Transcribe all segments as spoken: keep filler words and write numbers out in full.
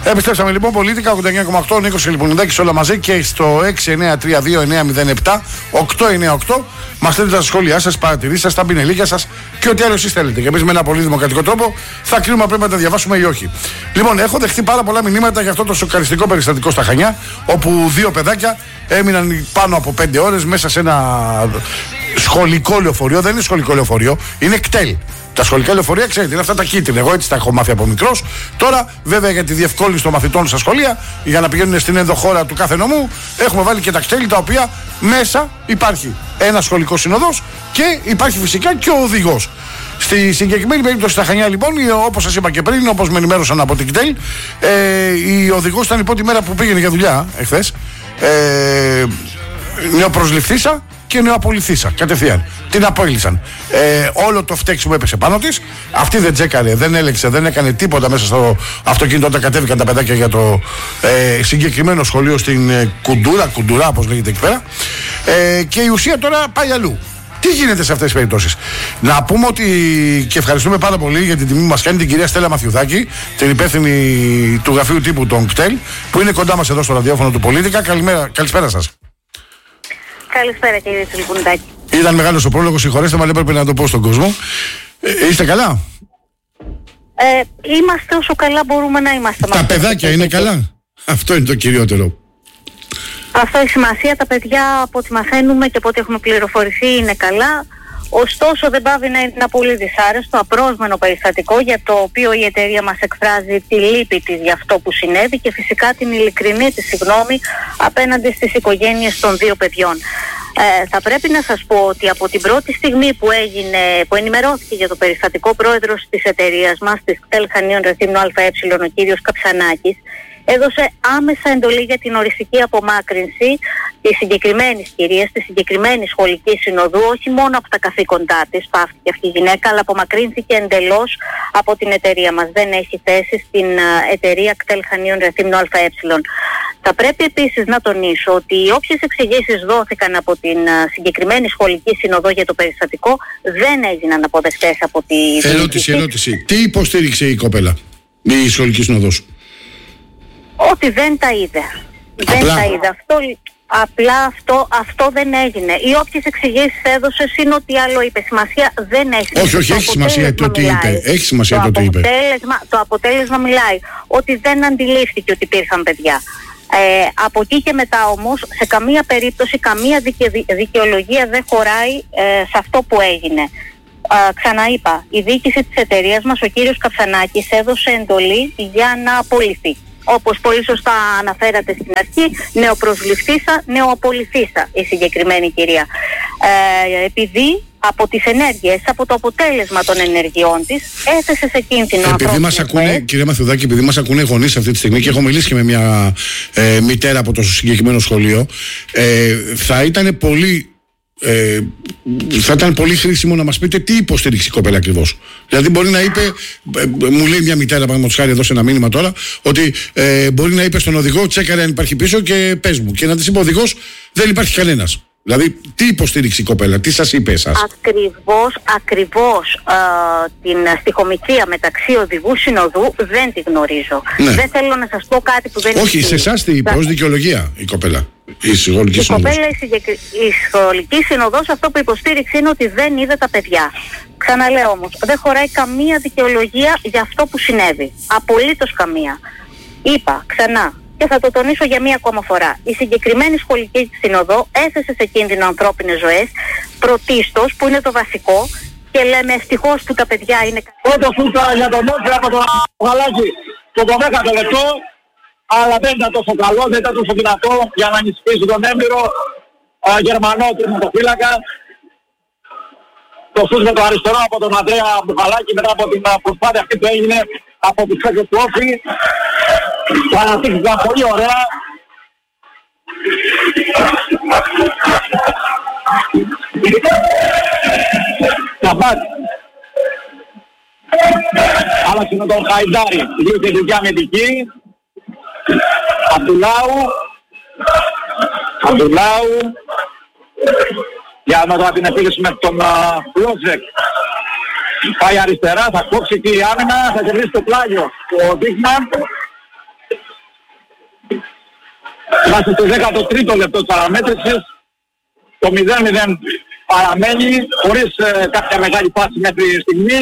Επιστρέψαμε λοιπόν, Πολίτικα ογδόντα εννιά κόμμα οκτώ, Νίκος Λιπονιδάκης, όλα μαζί και στο έξι εννιά τρία δύο εννιά μηδέν επτά οκτώ εννιά οκτώ. Μας στέλνετε τα σχόλιά σας, παρατηρήσεις σας, τα πινελίκια σας και ό,τι άλλο εσείς θέλετε. Και εμείς με ένα πολύ δημοκρατικό τρόπο θα κρίνουμε αν πρέπει να τα διαβάσουμε ή όχι. Λοιπόν, έχω δεχτεί πάρα πολλά μηνύματα για αυτό το σοκαριστικό περιστατικό στα Χανιά, όπου δύο παιδάκια έμειναν πάνω από πέντε ώρες μέσα σε ένα σχολικό λεωφορείο. Δεν είναι σχολικό λεωφορείο, είναι κτέλ. Τα σχολικά λεωφορεία, ξέρετε, είναι αυτά τα κίτρινα. Εγώ έτσι τα έχω μάθει από μικρός. Τώρα, βέβαια, για τη διευκόλυνση των μαθητών στα σχολεία, για να πηγαίνουν στην ενδοχώρα του κάθε νομού, έχουμε βάλει και τα κτέλ, τα οποία μέσα υπάρχει ένα σχολικό συνοδός και υπάρχει φυσικά και ο οδηγός. Στη συγκεκριμένη περίπτωση στα Χανιά, λοιπόν, όπως σας είπα και πριν, όπως με ενημέρωσαν από την κτέλ, ε, η οδηγός ήταν η πρώτη μέρα που πήγαινε για δουλειά εχθές. Ε, νεοπροσληφθήσα και νεοαπολυθήσα κατευθείαν. Την απόλυσαν. Ε, όλο το φταίξιμο έπεσε πάνω της. Αυτή δεν τσέκαρε, δεν έλεξε, δεν έκανε τίποτα μέσα στο αυτοκίνητο όταν κατέβηκαν τα παιδάκια για το ε, συγκεκριμένο σχολείο στην ε, Κουντούρα, Κουντουρά, όπως λέγεται εκεί πέρα. Ε, και η ουσία τώρα πάει αλλού. Τι γίνεται σε αυτές τις περιπτώσεις? Να πούμε ότι και ευχαριστούμε πάρα πολύ για την τιμή που μας κάνει την κυρία Στέλλα Μαθιουδάκη, την υπεύθυνη του γραφείου τύπου των κτέλ, που είναι κοντά μας εδώ στο ραδιόφωνο του Πολίτικα. Καλημέρα, καλησπέρα σας. Καλησπέρα κύριε Λιπονιδάκη. Ήταν μεγάλος ο πρόλογος, συγχωρέστε με, αλλά έπρεπε να το πω στον κόσμο. Ε, είστε καλά? Ε, είμαστε όσο καλά μπορούμε να είμαστε. Τα παιδάκια είναι καλά? Αυτό είναι το κυριότερο. Αυτό έχει σημασία. Τα παιδιά, από ό,τι μαθαίνουμε και από ό,τι έχουμε πληροφορηθεί, είναι καλά. Ωστόσο, δεν πάβει να είναι ένα πολύ δυσάρεστο, απρόσμενο περιστατικό, για το οποίο η εταιρεία μας εκφράζει τη λύπη της για αυτό που συνέβη και φυσικά την ειλικρινή της συγγνώμη απέναντι στις οικογένειες των δύο παιδιών. Ε, θα πρέπει να σας πω ότι από την πρώτη στιγμή που έγινε, που ενημερώθηκε για το περιστατικό, πρόεδρος της εταιρείας μας, της κτέλ Χανίων Ρεθύμνου ΑΕ, ο κύριος Καψανάκης, έδωσε άμεσα εντολή για την οριστική απομάκρυνση της συγκεκριμένης κυρίας, της συγκεκριμένης σχολικής συνοδού, όχι μόνο από τα καθήκοντά της, πάυθηκε αυτή η γυναίκα, αλλά απομακρύνθηκε εντελώς από την εταιρεία μας. Δεν έχει θέση στην εταιρεία κτέλ Χανίων Ρεθύμνου ΑΕ. Θα πρέπει επίσης να τονίσω ότι όποιες εξηγήσεις δόθηκαν από την συγκεκριμένη σχολική συνοδό για το περιστατικό δεν έγιναν αποδεκτές από τη... Ερώτηση, ερώτηση. Τι υποστήριξε η κοπέλα, η σχολική συνοδός? Ότι δεν τα είδε. Απλά. Δεν τα είδε. Αυτό, απλά αυτό, αυτό δεν έγινε. Οι όποιες εξηγήσεις έδωσες είναι ότι άλλο είπε. Σημασία δεν έχει. Όχι, όχι, έχει σημασία το τι είπε. Έχει σημασία το τι είπε. Το αποτέλεσμα μιλάει. Ότι δεν αντιλήφθηκε ότι υπήρχαν παιδιά. Ε, από εκεί και μετά όμως, σε καμία περίπτωση, καμία δικαι, δικαιολογία δεν χωράει ε, σε αυτό που έγινε. Uh, ξαναείπα, η διοίκηση της εταιρείας μας, ο κύριος Καψανάκης, έδωσε εντολή για να απολυθεί. Όπως πολύ σωστά αναφέρατε στην αρχή, νεοπροσληφθήσα, νεοαπολυθήσα η συγκεκριμένη κυρία. Ε, επειδή από τις ενέργειες, από το αποτέλεσμα των ενεργειών της, έθεσε σε κίνδυνο. Επειδή μας ακούνε, κυρία Μαθιουδάκη, επειδή μας ακούνε γονείς αυτή τη στιγμή και έχω μιλήσει και με μια ε, μητέρα από το συγκεκριμένο σχολείο, ε, θα ήταν πολύ... Ε, θα ήταν πολύ χρήσιμο να μας πείτε τι υποστήριξε η κοπέλα ακριβώς. Δηλαδή, μπορεί να είπε, ε, μου λέει μια μητέρα, παραδείγματος χάρη, έδωσε ένα μήνυμα τώρα, ότι ε, μπορεί να είπε στον οδηγό, τσέκαρε αν υπάρχει πίσω και πες μου. Και να της είπε ο οδηγός, δεν υπάρχει κανένας. Δηλαδή, τι υποστήριξε η κοπέλα, τι σας είπε εσάς? Ακριβώς, ακριβώς ε, την στιχομυθία μεταξύ οδηγού συνοδού δεν τη γνωρίζω. Ναι. Δεν θέλω να σας πω κάτι που δεν είναι. Όχι, σε εσάς τι είπε, ως δικαιολογία η κοπέλα? Η σχολική η συνοδός. κοπέλα, η, συγκεκρι... η σχολική συνοδός, αυτό που υποστήριξε είναι ότι δεν είδε τα παιδιά. Ξαναλέω όμως, δεν χωράει καμία δικαιολογία για αυτό που συνέβη. Απολύτως καμία. Είπα ξανά, και θα το τονίσω για μία ακόμα φορά. Η συγκεκριμένη σχολική συνοδό έθεσε σε κίνδυνο ανθρώπινες ζωές, πρωτίστως, που είναι το βασικό, και λέμε ευτυχώς που τα παιδιά είναι... Πρώτο σούτρα για τον Μόφη από το Γαλάκι το δωδέκατο λεπτό, αλλά δεν ήταν τόσο καλό, δεν ήταν τόσο δυνατό για να νησπίσει τον έμπειρο α, Γερμανό τερματοφύλακα. Το σούτ με το αριστερό από τον Ανδρέα Μπουχαλάκη μετά από την προσπάθεια αυτή που έγινε από τους παίκτες του Όφη. Το αναπτύχθηκαν πολύ ωραία. Καπάτ. Άλλαξε με τον Χαϊντάρη, δύο κεντρική αμυντική. Αμπτουλάου. Αμπτουλάου. Για να δω την επίλυση με τον Λότζεκ. Πάει αριστερά, θα κόψει και η άμυνα, θα κερδίσει το πλάγιο. Ο Δίγμαν. Είμαστε στο δέκατο τρίτο λεπτό της παραμέτρησης. Το μηδέν μηδέν παραμένει χωρίς ε, κάποια μεγάλη πάση μέχρι στιγμής.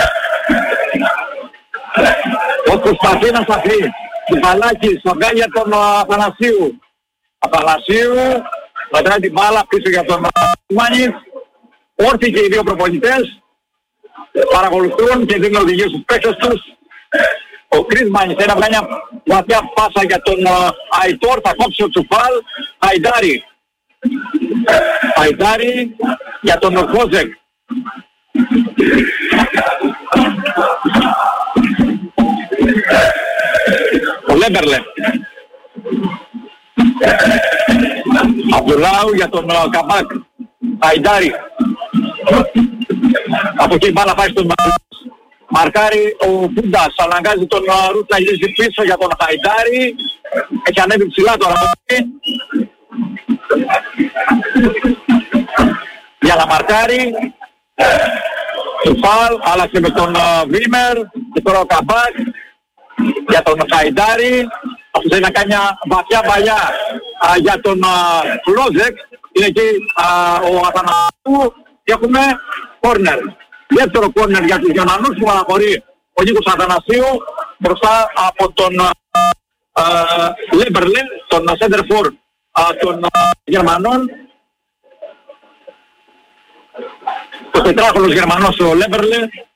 Ο προσπαθεί να σταθεί. Κουπαλάκης θα βγάλει για τον Αθανασίου. Αθανασίου πατράει την μπάλα πίσω για τον Μάνης. Όρθιοι και οι δύο προπονητές παρακολουθούν και δίνουν οδηγίες στους παίκτες τους. Ο Κρίς Μάνης θα βγάλει μια βαθιά πάσα για τον Αϊτόρ, θα κόψει ο Τσουφάλ. Αϊντάρι. Αϊντάρι για τον Ορκόζεκ. Ο Λέμπερλε. Αμπτουλάου για τον uh, Καμπάκ. Αϊντάρι. Από εκεί η μπάλα πάει στον Μαρκάρι. Ο Φούντας αναγκάζει τον uh, Ρουτ να γυρίσει πίσω για τον Αϊντάρι. Έχει ανέβει ψηλά τώρα. Για να μαρκάρει. Τσουφάλ άλλαξε με τον uh, Βίμερ. Και τώρα ο Καμπάκ για τον Χαϊντάρι. Αυτό θέλει να κάνει μια βαθιά παλιά α, για τον Κλόζεκ. Είναι εκεί α, ο Αθανασίου και έχουμε κόρνερ. Δεύτερο κόρνερ για τους Γερμανούς που παραχωρεί ο Νίκος Αθανασίου μπροστά από τον Λέμπερλε, τον Σέντερφορ των α, Γερμανών. Ο τετράχολος Γερμανός ο Λέμπερλε.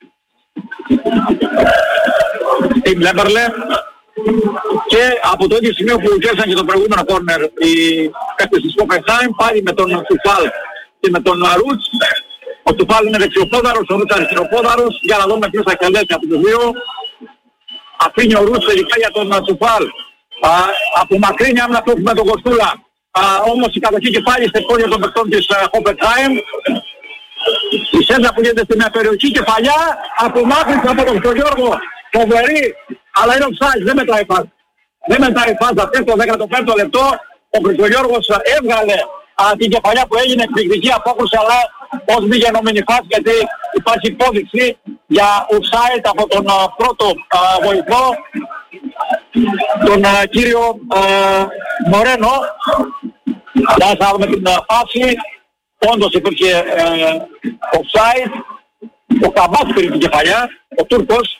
Τιμ Λέμπερλε. Και από το ίδιο σημείο που κέρδισαν και το προηγούμενο κόρνερ οι παίκτες της Hoffenheim, πάλι με τον Τσουφάλ και με τον Ρουτς. Ο Τσουφάλ είναι δεξιοπόδαρος, ο Ρουτς αριστεροπόδαρος. Για να δούμε ποιος θα κερδίσει από τους δύο. Αφήνει ο Ρουτς τελικά για τον Τσουφάλ. Απομακρύνει άμυνα του με τον Κοστούλα. Α, όμως η κατοχή και πάλι στην πόδια των παιχτών της Hoffenheim. Η σέντρα που γίνεται στην περιοχή και παλιά απομάκρυνση από τον Γιώργο. Φοβερή, αλλά είναι offside, δεν μετράει φάση. Δεν μετράει φάση αυτή στο δέκατο πέμπτο λεπτό. Ο Χρυστογιώργος έβγαλε α, την κεφαλιά που έγινε εκπληκτική απόκρουση, αλλά ως μη γενόμενη φάση, γιατί υπάρχει υπόδειξη για offside από τον α, πρώτο α, βοηθό, τον α, κύριο α, Μορένο. Θα δούμε την α, φάση. Όντως υπήρχε ε, offside. Ο Καμπάς πήρε την κεφαλιά, ο Τούρκος.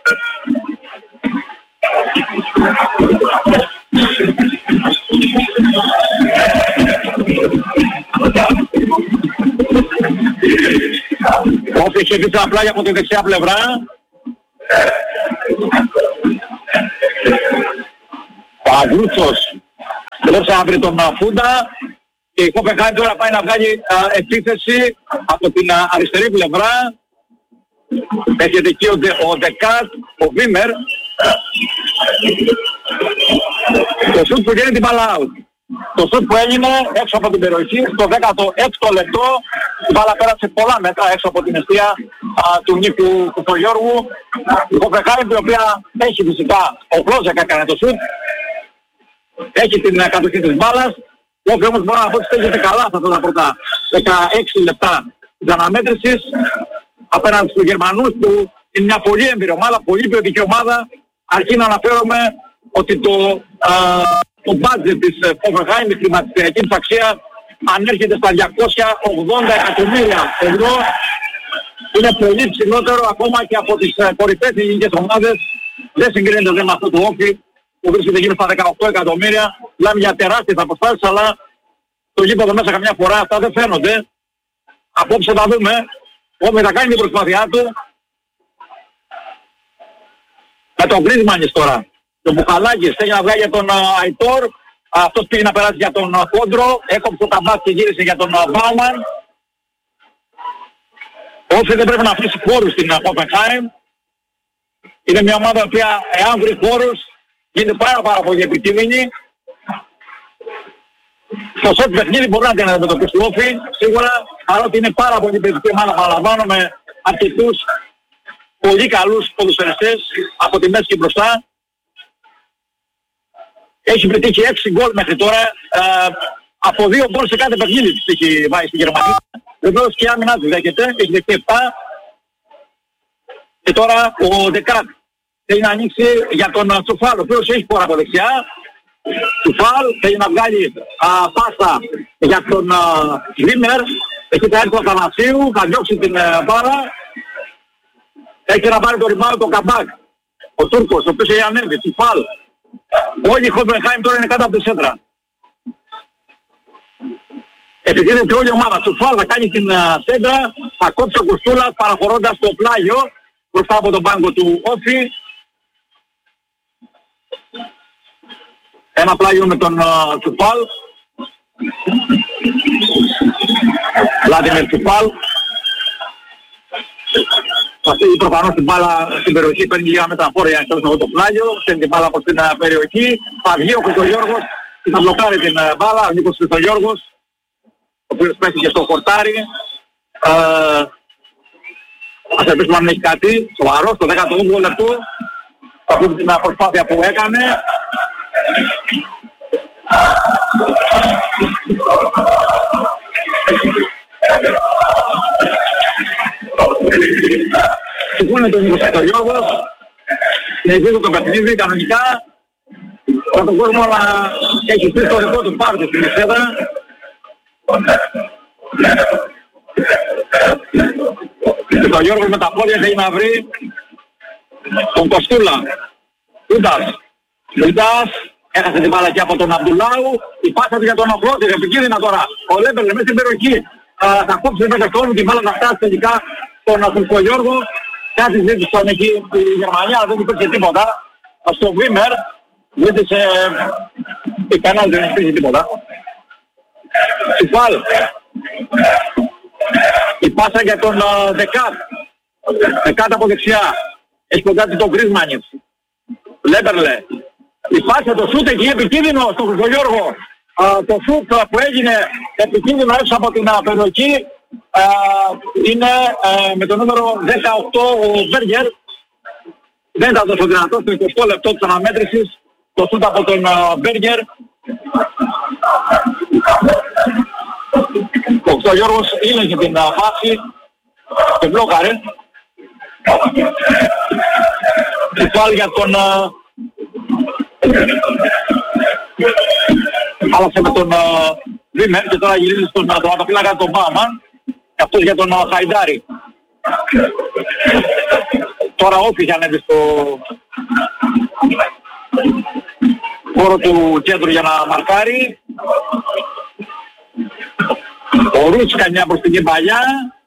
Όφη είχε πίσω απλά από τη δεξιά πλευρά. Ο Αγρούτσος δώσε να βρει τον Φούντα και η Hoffenheim τώρα πάει να βγάλει α, επίθεση από την α, αριστερή πλευρά. Έρχεται εκεί ο, Δε, ο Δεκάτ, ο Βίμερ. Το σουτ που γίνει την μπάλα out. Το σουτ που έγινε έξω από την περιοχή στο δέκατο έκτο λεπτό. Η μπάλα πέρασε πολλά μέτρα έξω από την εστία α, του Νίκου Κουφογιώργου. Η Hoffenheim, η οποία έχει φυσικά ο Κλόζεκ έκανε το σουτ. Έχει την κατοχή της μπάλας. Όχι όμως μπορώ να πω ότι στέγεται καλά σε αυτά τα πρώτα δεκαέξι λεπτά της αναμέτρησης απέναντι στους Γερμανούς, που είναι μια πολύ έμπειρη ομάδα, πολύ ποιοτική ομάδα. Αρκεί να αναφέρομαι ότι το, α, το budget της Hoffenheim, η χρηματιστηριακή της αξία, ανέρχεται στα διακόσια ογδόντα εκατομμύρια ευρώ. Είναι πολύ ψηλότερο ακόμα και από τις κορυφαίες ελληνικές ομάδες. Δεν συγκρίνεται δε με αυτό το Όφι που βρίσκεται γύρω στα δεκαοκτώ εκατομμύρια. Μιλάμε για τεράστιες αποστάσεις, αλλά το γήπεδο μέσα καμιά φορά αυτά δεν φαίνονται. Απόψε θα δούμε. Όφι θα κάνει την προσπάθειά του. Με τον Γκρίζμανης τώρα. Τον Μπουχαλάκης θέλει να βγάλει για τον Αϊτόρ. Αυτός πήγε να περάσει για τον Κόντρο. Έκοψε το ταμπάκ και γύρισε για τον Μπάουμαν. Όφι δεν πρέπει να αφήσει χώρους στην Hoffenheim. Είναι μια ομάδα που εάν βρει χώρους γίνεται πάρα πάρα πολύ επικίνδυνη. Στο σετ παιχνίδι μπορεί να την αντιμετωπίσει του Όφι, σίγουρα, παρότι είναι πάρα πολύ παιδιική ομάδα, παραλαμβάνω, με αρκετούς πολύ καλούς ποδοσφαιριστές από τη μέση και μπροστά. Έχει πετύχει έξι γκολ μέχρι τώρα, ε, από δύο γκολ σε κάθε παιχνίδι της έχει βάλει στη Γερμανία. Βεβαίως και η άμυνά της δέχεται, έχει δεχτεί επτά. Και τώρα ο Δεκάτ θέλει να ανοίξει για τον Τσουφάλ, ο οποίος έχει χώρα από δεξιά. Τσουφάλ, θέλει να βγάλει α, πάσα για τον Βίμερ. Έχει τα έρθει ο Θανασίου, θα διώξει την α, μπάλα. Έχει να πάρει το rebound το Καμπάκ. Ο Τούρκος, ο οποίος έχει ανέβει, Τσουφάλ. Όλοι οι Χόφενχάιμ τώρα είναι κάτω από τη σέντρα. Επιτείνεται όλη η ομάδα. Τσουφάλ θα κάνει την α, σέντρα, θα κόψει ο Κουστούλας παραχωρώντας το πλάγιο μπροστά από τον πάγκο του Όφη. Ένα πλάγιο με τον uh, Τσουφάλ. Βλάντιμιρ Τσουφάλ. Θα στείλει προφανώς την μπάλα στην περιοχή, παίρνει λίγα μεταφόρια για να στέλνει το πλάγιο, στέλνει την μπάλα από την uh, περιοχή. Θα βγει ο Χρυστογιώργος και θα μπλοκάρει την uh, μπάλα, ο Νίκος Χρυστογιώργος, ο οποίος πέσει και στο χορτάρι. Uh, ας ελπίσουμε αν έχει κάτι σοβαρό στο δέκατο όγδοο λεπτό. Από την προσπάθεια που έκανε. Σηκώνεται ο Νίκος Χρυστογιώργος, συνεχίζει το παιχνίδι κανονικά, για τον κόσμο να έχει πει το δικό του πάρτι στην εξέδρα. Ο Γιώργος με τα πόδια θέλει να βρει τον Κοστούλα. Κούντας. Κούντας. Έχασε την μπάλα και από τον Αμπτουλάου. Η πάσα του για τον Οχλώτη. Επικίνδυνα τώρα. Ο Λέμπερλε μέσα στην περιοχή. Α, θα κόψει μέσα στον όλο την μπάλα να φτάσει τελικά στον Γιώργο. Κάτι ζήτησαν εκεί η Γερμανία, αλλά δεν υπήρχε τίποτα. Στο Βίμερ ζήτησε ικανά, δεν υπήρχε τίποτα. Τσουφάλ. Η πάσα για τον uh, Δεκάτ. Δεκάτ από δεξιά. Έχει κοντά τον Γκρίσμανιτς. Λέμπερλε. Η πάσα, το σούτ εκεί επικίνδυνο στον Χρυστογιώργο. Uh, το σούτ uh, που έγινε επικίνδυνο έξω από την uh, περιοχή uh, είναι uh, με το νούμερο δεκαοκτώ ο Μπέργκερ. Δεν ήταν τόσο δυνατό στο εικοστό λεπτό της αναμέτρησης. Το σούτ από τον uh, Μπέργκερ. Ο Χρυστογιώργος ήλεγε την uh, φάση και μπλόκαρε. Τσουφάλ για τον uh, άλλαξε με τον Βίμερ και τώρα γυρίζει στον ατοπλάκα τον Μπάμαν και αυτός για τον uh, Χαϊντάρη. Τώρα όφη είχε ανέβει στο χώρο του κέντρου για να μαρκάρει. Ο Ρούτς κάνει μια μπροστινή παλιά.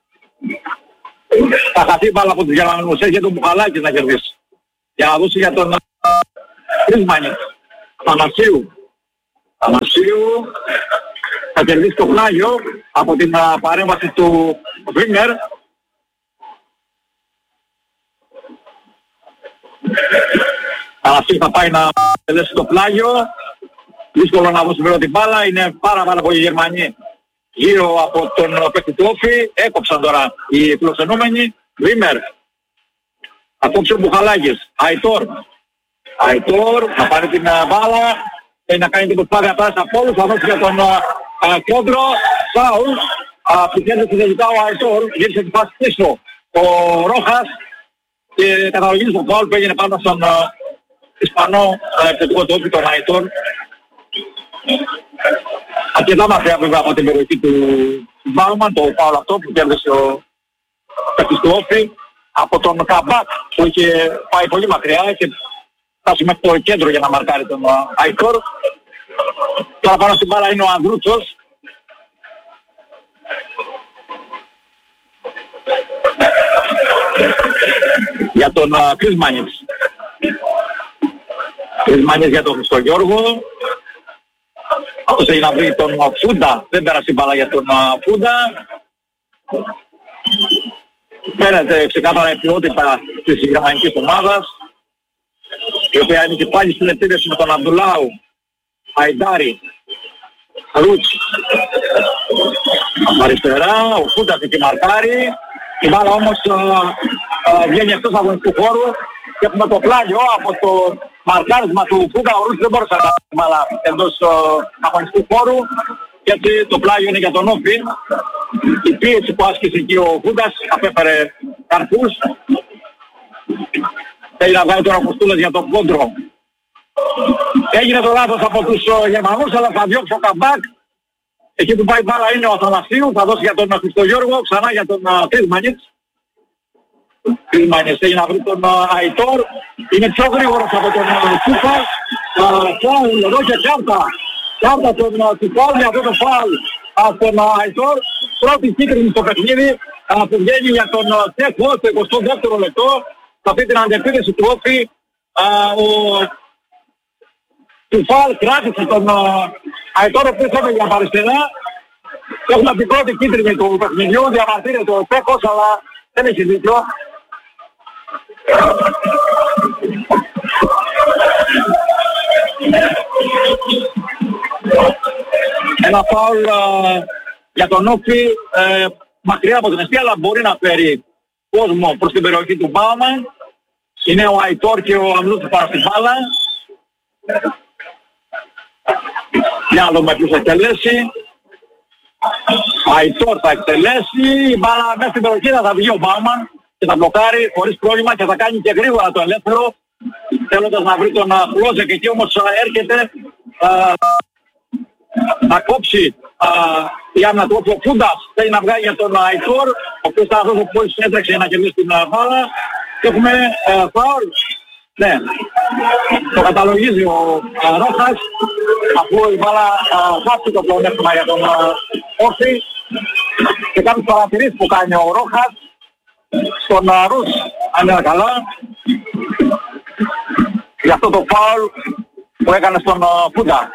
Θα χαθεί μπάλα από τους Γερμανούς, έχει τον Μπουχαλάκης να κερδίσει. Για να δώσει για τον Γκρίσμανιτς. Θανασίου. Θανασίου θα κερδίσει το πλάγιο από την uh, παρέμβαση του Βίμερ. Θανασίου θα πάει να τελέσει το πλάγιο. Δύσκολο να δώσει πέρα την μπάλα, είναι πάρα πάρα πολλοί Γερμανοί γύρω από τον παίκτη του Όφη. Έκοψαν τώρα οι φιλοξενούμενοι. Βίμερ. Θα κόψει ο Μπουχαλάκης. Αϊτόρ. Αϊτόρ θα πάρει την uh, μπάλα. Θέλει να κάνει την προσπάθεια πάση από όλους. Θα δώσει για τον uh, κόντρο. Σάουλ. Uh, που κέρδισε τελικά ο Αϊτόρ. Γύρισε την πάση πίσω. Ο Ρόχας. Και καταλογίζει το φάουλ που έγινε πάνω στον uh, Ισπανό uh, επιθετικό του Όφη, τον Αϊτόρ. Αρκετά μακριά βέβαια από την περιοχή του Μπάουμαν, το φάουλ αυτό που κέρδισε ο παίκτης του Όφη. Από τον Καμπάκ που είχε πάει πολύ μακριά και φτάσει μέχρι το κέντρο για να μαρκάρει τον Αϊτόρ. Τώρα πάνω στην μπάλα είναι ο Ανδρούτσος. Για τον Γκρίσμανιτς. Γκρίσμανιτς για τον Χρυστογιώργο. Αυτός έχει να βρει τον Φούντα. Δεν πέρασε η μπάλα για τον Φούντα. Φαίνεται ξεκάθαρα η ποιότητα της γερμανικής ομάδας, η οποία είναι και πάλι στην επίδεση με τον Αμπτουλάου, Χαϊντάρη, Ρούτς. Αριστερά, ο Φούντας εκεί μαρκάρει. Η μπάλα όμως α, α, βγαίνει εκτός αγωνιστικού χώρου και έχουμε το πλάγιο από το μαρκάρισμα του Φούντα. Ο Ρούτς δεν μπορούσε να κάνει την μπάλα εντός αγωνιστικού χώρου, γιατί το πλάγιο είναι για τον Όφη. Η πίεση που άσκησε εκεί ο Φούντας απέφερε καρπούς. Θέλει να βγάλει τώρα Κοστούλας για τον κόντρο. Έγινε το λάθος από τους uh, Γερμανούς, αλλά θα διώξει ο Καμπάκ. Εκεί που πάει η μπάλα είναι ο Αθανασίου, θα δώσει για τον Χριστογιώργο, ξανά για τον Κρίσμανιτς. Κρίσμανιτς έγινε να βρει τον uh, Αϊτόρ. Είναι πιο γρήγορος από τον Τσούφα. Φάουλ εδώ και κάρτα. Κάρτα τον Τσούφα για αυτό το φάουλ στον Αϊτόρ. Πρώτη κίτρινη στο παιχνίδι που βγαίνει για τον Τσέχο στο εικοστό δεύτερο λεπτό. Σε αυτή την αντεπίθεση του Όφη ο Τσούφα κράτησε τον Αϊτόρ που ήρθε για παριστερά. Έχουμε την πρώτη κίτρινη του παιχνιδιού, διαμαρτύρεται ο Τσέχος, αλλά δεν έχει δίκιο. Ένα φάουλ για τον Όφη ε, μακριά από την αιστεία, αλλά μπορεί να φέρει κόσμο προς την περιοχή του Μπάουμαν. Είναι ο Αϊτόρ και ο Αμλούς που πάρουν στην μπάλα. Για να δούμε ποιος θα εκτελέσει. Αϊτόρ θα εκτελέσει, η μπάλα μέσα στην περιοχή θα βγει ο Μπάουμαν και θα μπλοκάρει χωρίς πρόβλημα και θα κάνει και γρήγορα το ελεύθερο, θέλοντας να βρει τον Φλόζεκ. Εκεί όμως έρχεται α, να κόψει α, η άμυνα του Όφη. Ο Φούντας θέλει να βγάλει για τον Αϊτόρ, ο οποίος θα αυτός που έτρεξε για να κερδίσει την μπάλα. Και έχουμε φάουλ. Ναι, το καταλογίζει ο α, Ρόχας, αφού η μπάλα χάσει το πλεονέκτημα για τον Όφη. Και κάποιες παρατηρήσεις που κάνει ο Ρόχας στον Ρους, αν είναι καλά, για αυτό το φάουλ που έκανε στον Φούντα.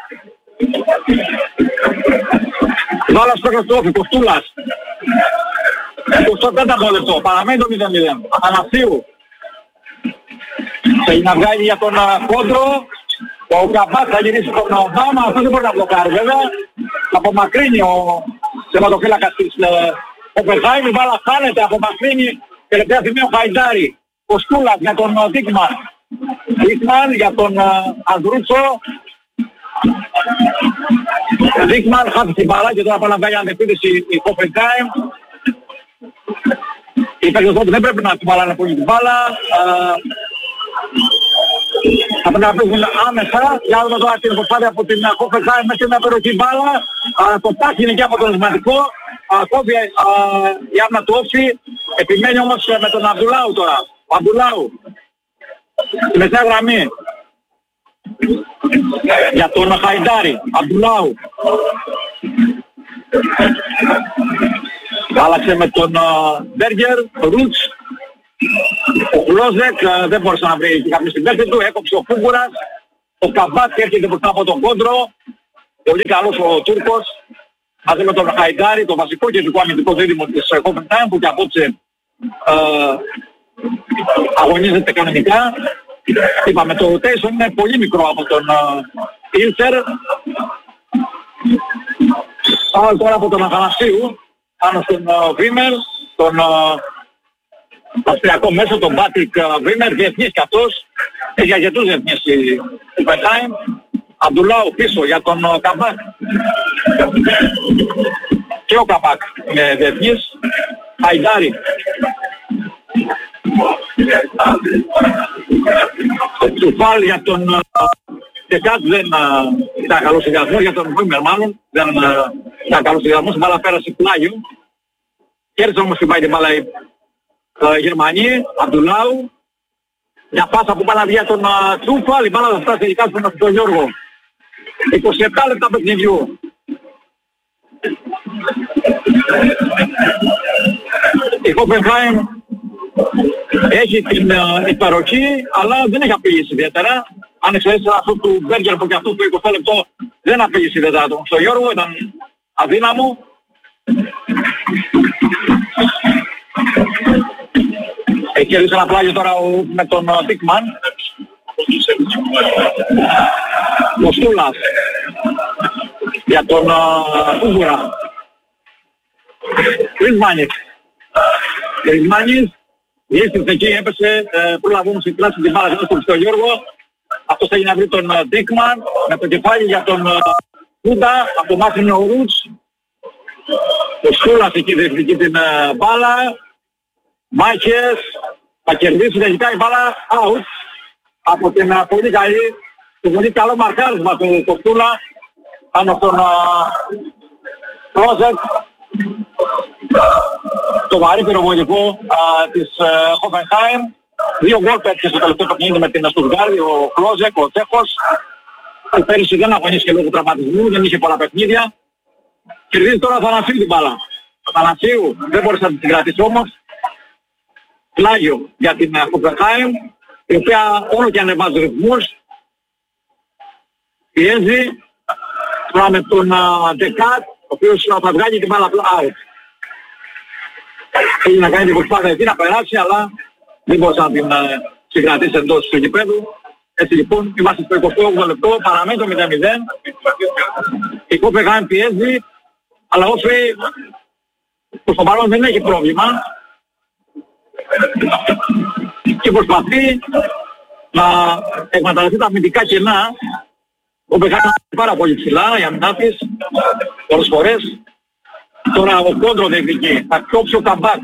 Βάλας παίκτης του Όφη, Κοστούλας. εικοστό τέταρτο λεπτό, παραμένει το μηδέν μηδέν. Αθανασίου. Θέλει να βγάλει για τον Κόντρο. Ο Καμπάκ θα γυρίσει τον Ομπάμα, αυτό δεν μπορεί να μπλοκάρει βέβαια. Απομακρύνει ο θεματοφύλακας της Οπενχάιμ, η μπάλα χάνεται, απομακρύνει τελευταία στιγμή ο Χαϊντάρη. Ο Στούλας για τον Δίκμαν. Δίκμαν για τον Ανδρούτσο. Δίκμαν χάθηκε την μπάλα και τώρα πάει να βγάλει αντεπίθεση η Οπενχάιμ. Η περιοχή δεν πρέπει να την μπάλα να πούμε την μπάλα. Θα πρέπει να πήγουν άμεσα. Για να δούμε τώρα την προσπάθεια από την Hoffenheim μέσα στην περιοχή μπάλα. Το τάχει είναι και αποτελεσματικό. Κόβει η άμυνα του Όφη. Επιμένει όμως με τον Αμπτουλάου τώρα. Ο Αμπτουλάου. Στη μεσαία γραμμή. Για τον Χαϊντάρη. Αμπτουλάου. Άλλαξε με τον Μπέργκερ, Ρούτς. Ο Γλόζεκ δεν μπορούσε να βρει κάποιος στην πέμπτη του, έκοψε ο Φούγκουρας. Ο Καμπάκ έρχεται μπροστά από τον Κόντρο. Πολύ καλός ο Τούρκος. Μαζί με τον Χαϊντάρη, το βασικό κεντρικό αμυντικό δίδυμο της Hoffenheim που και απόψε ε, αγωνίζεται κανονικά. Είπαμε το rotation είναι πολύ μικρό από τον Ήλτερ. Πάω τώρα από τον Αθανασίου πάνω στον Βίμερ, τον αυστριακό μέσο, τον Πάτρικ Βίμερ, διεθνής κι αυτός. Έχει αρκετούς διεθνείς η Οπενχάιμ. Αμπτουλάου πίσω για τον Καμπάκ. Και ο Καμπάκ είναι διεθνής. Χαϊντάρη. Τσουφάλ για τον Τεκάτ δεν ήταν καλός συνδυασμός, για τον Βίμερ μάλλον δεν ήταν καλός συνδυασμός, η μπάλα πέρασε πλάγιο. Κέρδισε όμως την πάει την μπάλα η Γερμανοί, Αμπτουλάου. Μια πάσα που πάει να βγει για τον Τσουφάλ, η μπάλα θα φτάσει ειδικά στον Γιώργο. είκοσι επτά λεπτά παιχνιδιού. Η Hoffenheim έχει την υπεροχή, αλλά δεν έχει απειλήσει ιδιαίτερα. Αν εξαιρέσεις αυτό του Μπέργκερ που και αυτό το είκοσι λεπτό δεν απειλήσει ιδιαίτερα τον στο Γιώργο, ήταν αδύναμο. Έχει κερδίσει ένα πλάγιο τώρα με τον Τίκμαν. Ο Στούλας για τον Κούγκουρα. Κρισμάνης. Κρισμάνης. Η αίσθηση εκεί έπεσε, προλαβούν στην κλάση την μπάλα στον στο Γιώργο. Αυτός έγινε να βρει τον Τίκμαν με το κεφάλι για τον Κούντα. Από εμάς είναι ο Ρούτς. Ο Στούλας εκεί διεκδικεί την μπάλα. Μάχες. Θα κερδίσει τελικά η μπάλα out από την πολύ καλή το πολύ καλό μαρκάρισμα του Κοστούλα πάνω στον Project, το βαρύ πυροβολικό της Hoffenheim. Δύο γκολ πέτυχε στο τελευταίο παιχνίδι με την Στουτγκάρδη, ο Κλόζεκ, ο Τσέχος. Ο πέρυσι δεν αγωνίστηκε λόγω τραυματισμού, δεν είχε πολλά παιχνίδια. Κερδίζει τώρα Θανασίου την μπάλα. Ο Θανασίου δεν μπορούσε να την συγκρατήσει όμως. Πλάγιο για την Hoffenheim, η οποία όλο και ανεβάζει ρυθμούς. Πιέζει τώρα με τον Ντεκάτ, ο οποίος θα βγάλει την μπάλα out. Θέλει να κάνει την προσπάθεια εκεί να περάσει, αλλά δεν μπορούσε να την συγκρατήσει εντός του γηπέδου. Έτσι λοιπόν, είμαστε στο εικοστό όγδοο λεπτό, παραμένει το μηδέν μηδέν. Η Hoffenheim πιέζει, αλλά όσοι προς το παρόν δεν έχει πρόβλημα και προσπαθεί να εκμεταλλευτεί τα αμυντικά κενά. Ο Hoffenheim είναι πάρα πολύ ψηλά, η αμυνά της, πολλές φορές. Τώρα ο Κόντρο διεκδικεί, θα κόψει ο Καμπάκ.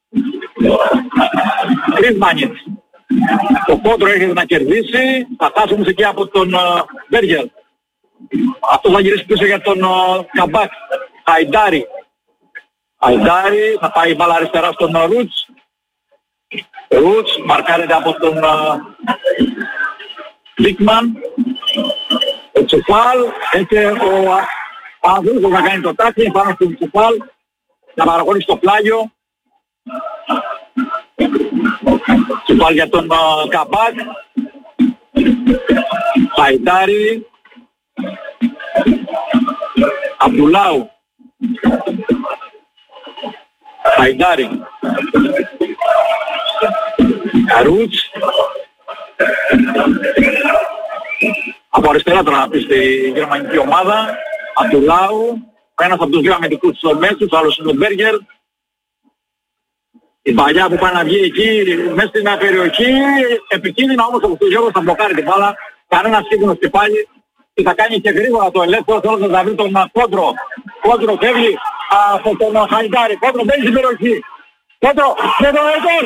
Κρίσμανιτς. Ο Κόντρο έρχεται να κερδίσει, θα φτάσει όμως εκεί από τον Μπέργερ. Αυτό θα γυρίσει πίσω για τον Καμπάκ. Χαϊντάρι. Χαϊντάρι, θα πάει η μπάλα αριστερά στον Ρουτς. Ρουτς μαρκάρεται από τον Λίκμαν. Ο Τσουφάλ, έτσι ο Παναδούλος να κάνει το τάκλινγκ πάνω στον Τσουφάλ, να παραχωρήσει το πλάγιο. Τσουφάλ για τον uh, Καμπάκ. Χαϊντάρι. Αμπτουλάου. Χαϊντάρι. Ρουτς. Από αριστερά τώρα να πει στη γερμανική ομάδα. Αμπτουλάου. Ένας από τους δύο αμυντικούς τους μέσους, ο άλλος είναι ο Μπέργκερ. Η παλιά που πάει να βγει εκεί μέσα στην περιοχή, επικίνδυνα όμως ο Γιώργος θα μπλοκάρει την μπάλα. Κανένας σύγχρονος και πάλι και θα κάνει και γρήγορα το ελεύθερο, θέλω να βρει τον Κόντρο. Κόντρο φεύγει από τον Χαϊντάρι. Κόντρο μπαίνει στην περιοχή. Κόντρο με τον Αϊτόρ.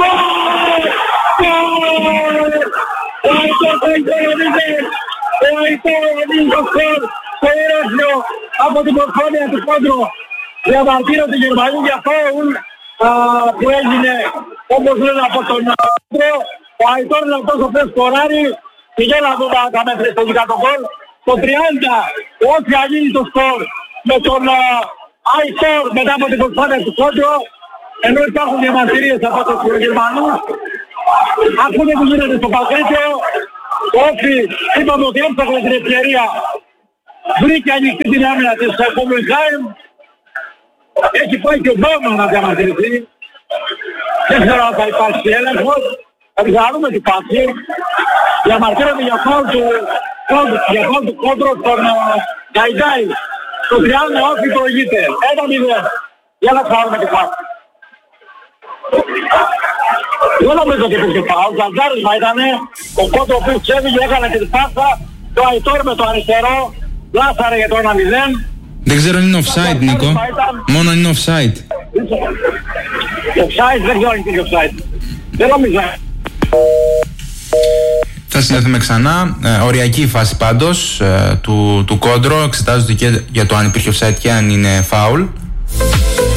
Ο Αϊτόρ θα υπερονίζει. Ο Αϊτόρ ανοίγει το σκορ στο Ηράκλειο από την προφάνεια του Κόντρο. Διαμαρτύρω τη Γερμανία για φάουλ που έγινε, όπως λένε, από τον Κόντρο. Ο Αϊτόρ είναι αυτός ο οποίος σκοράρει. Πηγαίνει να δούμε τα μέτρες στο δικά το γκολ. Το τριάντα, ό,τι αγίνει το σκορ με τον Αϊτόρ μετά από την προσπάθεια του Κόντρο. Ενώ υπάρχουν διαμαρτυρίες από τους Γερμανούς. Ακούτε που γίνεται στο Παγκρίτιο. Όσοι είπαμε ότι έψαχνε την ευκαιρία, βρήκε ανοιχτή την άμυνα της Hoffenheim. Έχει πάει και ο Μπάουμαν να διαμαρτυρηθεί. Δεν ξέρω αν θα υπάρξει έλεγχος. Θα πιθανούμε τι πάθει. Διαμαρτύρεται για φάουλ του του Κόντρο στον Χαϊντάρι. Το τριάντα όχι προηγείται. Ένα μηδέν. Για να ξέρουμε τι πάθει. Δεν νομίζω ότι υπήρχε φάουλ. Ζαντάρισμα ήτανε. Ο Κόντρο που ξέφυγε έκανε την πάσα. Το Αϊτόρ με το αριστερό. Λάσαρε για το ένα μηδέν. Δεν ξέρω αν είναι offside, Νίκο. Μόνο είναι offside. Offside, δεν ξέρω αν είναι offside. Δεν νομίζω. Θα συνδεθούμε ξανά. Ε, οριακή φάση πάντως ε, του, του Κόντρο. Εξετάζονται και για το αν υπήρχε offside και αν είναι foul.